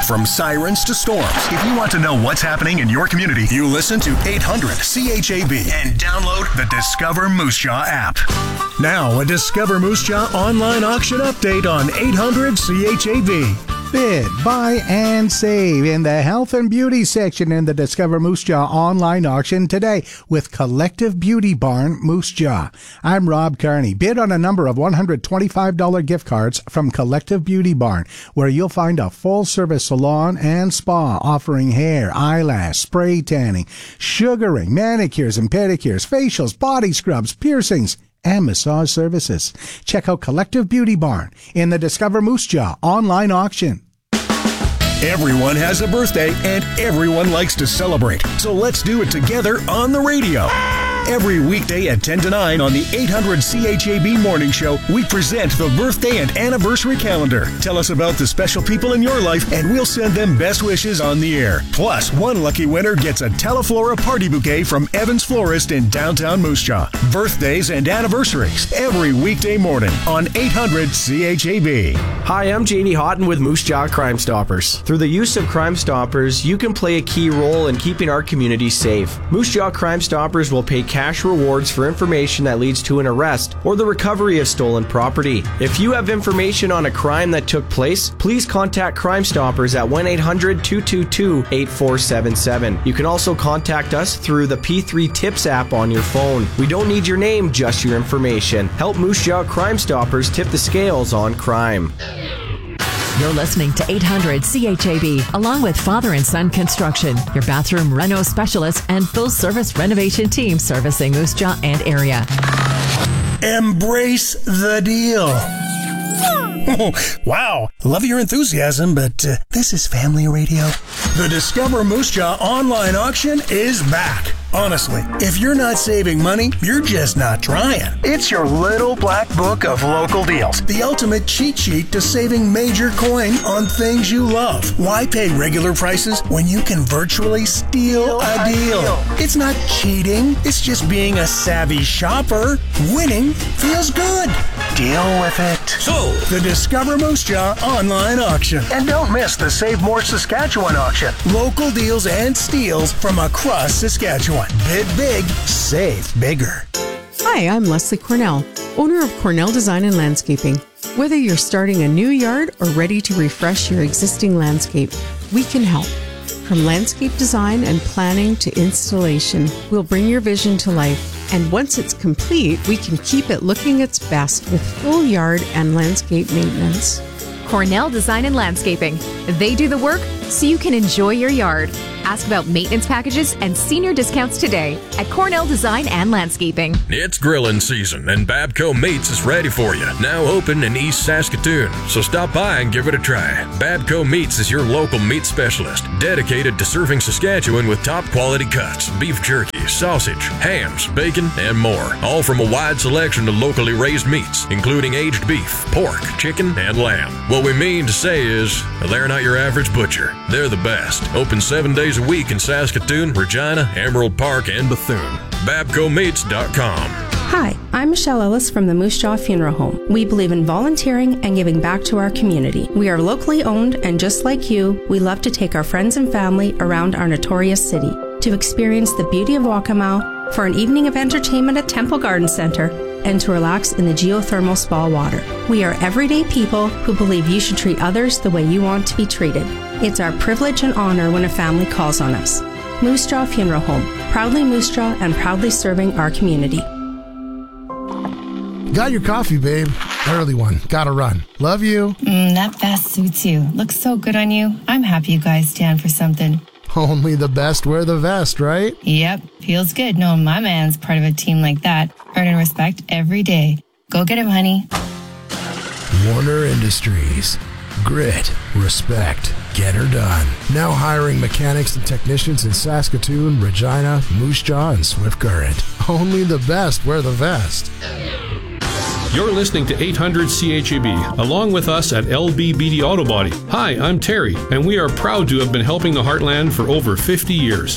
From sirens to storms, if you want to know what's happening in your community, you listen to 800 CHAB and download the Discover Moose Jaw app. Now, a Discover Moose Jaw online auction update on 800 CHAB. Bid, buy, and save in the health and beauty section in the Discover Moose Jaw online auction today with Collective Beauty Barn Moose Jaw. I'm Rob Carney. Bid on a number of $125 gift cards from Collective Beauty Barn, where you'll find a full-service salon and spa offering hair, eyelash, spray tanning, sugaring, manicures and pedicures, facials, body scrubs, piercings, and massage services. Check out Collective Beauty Barn in the Discover Moose Jaw online auction. Everyone has a birthday and everyone likes to celebrate. So let's do it together on the radio. Every weekday at 10 to 9 on the 800 CHAB Morning Show, we present the birthday and anniversary calendar. Tell us about the special people in your life and we'll send them best wishes on the air. Plus, one lucky winner gets a Teleflora party bouquet from Evans Florist in downtown Moose Jaw. Birthdays and anniversaries every weekday morning on 800 CHAB. Hi, I'm JD Houghton with Moose Jaw Crime Stoppers. Through the use of Crime Stoppers, you can play a key role in keeping our community safe. Moose Jaw Crime Stoppers will pay cash rewards for information that leads to an arrest or the recovery of stolen property. If you have information on a crime that took place, please contact Crime Stoppers at 1-800-222-8477. You can also contact us through the P3 Tips app on your phone. We don't need your name, just your information. Help Moose Jaw Crime Stoppers tip the scales on crime. You're listening to 800 CHAB, along with Father and Son Construction, your bathroom reno specialist and full-service renovation team servicing Moose Jaw and area. Embrace the deal. Wow, love your enthusiasm, but this is family radio. The Discover Moose Jaw online auction is back. Honestly, if you're not saving money, you're just not trying. It's your little black book of local deals. The ultimate cheat sheet to saving major coin on things you love. Why pay regular prices when you can virtually steal a deal? It's not cheating. It's just being a savvy shopper. Winning feels good. Deal with it. So, the Discover Moose Jaw online auction. And don't miss the Save More Saskatchewan auction. Local deals and steals from across Saskatchewan. Bid big, save bigger. Hi, I'm Leslie Cornell, owner of Cornell Design and Landscaping. Whether you're starting a new yard or ready to refresh your existing landscape, we can help. From landscape design and planning to installation, we'll bring your vision to life. And once it's complete, we can keep it looking its best with full yard and landscape maintenance. Cornell Design and Landscaping. They do the work so you can enjoy your yard. Ask about maintenance packages and senior discounts today at Cornell Design and Landscaping. It's grilling season and Babco Meats is ready for you. Now open in East Saskatoon, so stop by and give it a try. Babco Meats is your local meat specialist, dedicated to serving Saskatchewan with top quality cuts, beef jerky, sausage, hams, bacon, and more. All from a wide selection of locally raised meats, including aged beef, pork, chicken, and lamb. What we mean to say is, they're not your average butcher. They're the best. Open 7 days a week in Saskatoon, Regina, Emerald Park, and Bethune. BabcoMeats.com. Hi, I'm Michelle Ellis from the Moose Jaw Funeral Home. We believe in volunteering and giving back to our community. We are locally owned, and just like you, we love to take our friends and family around our notorious city to experience the beauty of Waccamaw, for an evening of entertainment at Temple Garden Center, and to relax in the geothermal spa water. We are everyday people who believe you should treat others the way you want to be treated. It's our privilege and honor when a family calls on us. Moose Jaw Funeral Home, proudly Moose Jaw and proudly serving our community. Got your coffee, babe. Early one. Gotta run. Love you. That vest suits you. Looks so good on you. I'm happy you guys stand for something. Only the best wear the vest, right? Yep. Feels good knowing my man's part of a team like that. Earning respect every day. Go get him, honey. Warner Industries. Grit. Respect. Get her done. Now hiring mechanics and technicians in Saskatoon, Regina, Moose Jaw, and Swift Current. Only the best wear the vest. You're listening to 800 CHAB, along with us at LBBD Auto Body. Hi, I'm Terry, and we are proud to have been helping the Heartland for over 50 years.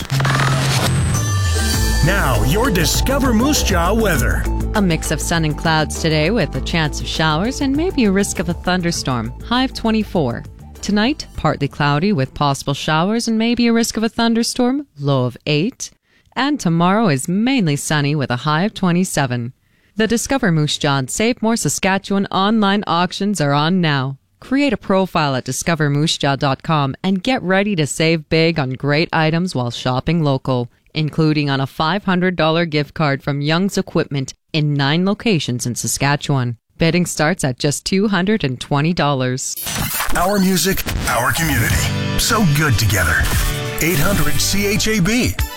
Now, your Discover Moose Jaw weather. A mix of sun and clouds today with a chance of showers and maybe a risk of a thunderstorm. High of 24. tonight, partly cloudy with possible showers and maybe a risk of a thunderstorm, low of 8. And tomorrow is mainly sunny with a high of 27. The Discover Moose Jaw and Save More Saskatchewan online auctions are on now. Create a profile at discovermoosejaw.com and get ready to save big on great items while shopping local, including on a $500 gift card from Young's Equipment in 9 locations in Saskatchewan. Bidding starts at just $220. Our music, our community. So good together. 800 CHAB.